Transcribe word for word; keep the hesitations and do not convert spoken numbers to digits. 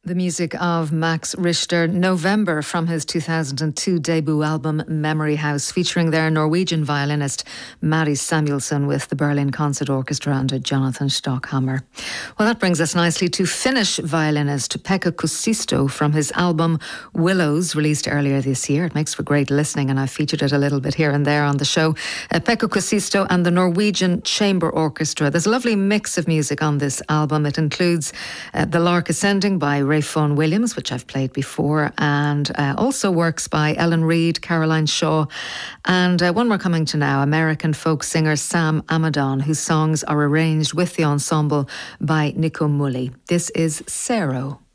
The music of Max Richter, November, from his two thousand two debut album Memory House, featuring their Norwegian violinist Mari Samuelsson with the Berlin Concert Orchestra under Jonathan Stockhammer. Well, that brings us nicely to Finnish violinist Pekka Kuusisto from his album Willows, released earlier this year. It makes for great listening, and I've featured it a little bit here and there on the show. Uh, Pekka Kuusisto and the Norwegian Chamber Orchestra. There's a lovely mix of music on this album. It includes uh, The Lark Ascending by Ray Vaughan Williams, which I've played before, and uh, also works by Ellen Reid, Caroline Shaw, and uh, one we're coming to now, American folk singer Sam Amidon, whose songs are arranged with the ensemble by Nico Muhly. This is Sero.